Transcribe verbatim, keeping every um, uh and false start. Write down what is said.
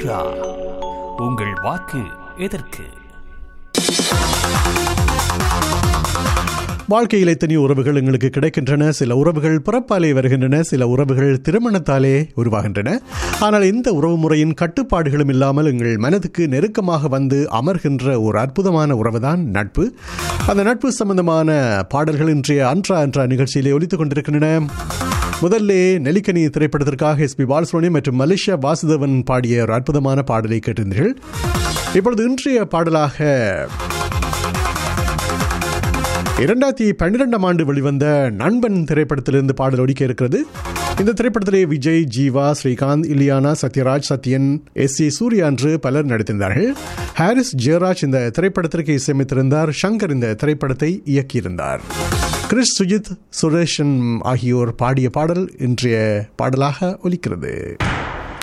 ஊடா உங்கள் வாக்கு எதற்கு? வாழ்க்கையில் எத்தனையோ உறவுகள் எங்களுக்கு கிடைக்கின்றன. சில உறவுகள் பிறப்பாலே வருகின்றன, சில உறவுகள் திருமணத்தாலே உருவாகின்றன. ஆனால் இந்த உறவு முறையின் கட்டுப்பாடுகளும் இல்லாமல் எங்கள் மனதுக்கு நெருக்கமாக வந்து அமர்கின்ற ஒரு அற்புதமான உறவுதான் நட்பு. அந்த நட்பு சம்பந்தமான பாடல்கள் இன்றைய அன்றா அன்றா நிகழ்ச்சியிலே ஒலித்துக் கொண்டிருக்கின்றன. முதல்ல நெல்லிக்கனி திரைப்படத்திற்காக எஸ் பி பாலசுப்ரமணியம் மற்றும் மலேசியா வாசுதேவன் பாடிய ஒரு அற்புதமான பாடலை கேட்டிருந்தீர்கள். இப்பொழுது இன்றைய பாடலாக இரண்டாயிரத்தி பன்னிரெண்டாம் ஆண்டு வெளிவந்த நண்பன் திரைப்படத்திலிருந்து பாடல் ஒலிக்க இருக்கிறது. இந்த திரைப்படத்திலே விஜய், ஜீவா, ஸ்ரீகாந்த், இலியானா, சத்யராஜ், சத்யன், எஸ் ஏ சூர்யா என்று பலர் நடித்திருந்தார்கள். ஹாரிஸ் ஜெயராஜ் இந்த திரைப்படத்திற்கு இசையமைத்திருந்தார். சங்கர் இந்த திரைப்படத்தை இயக்கியிருந்தார். கிறிஸ், சுஜித், சுரேஷன் ஆகியோர் பாடிய பாடல் இன்றைய பாடலாக ஒலிக்கிறது.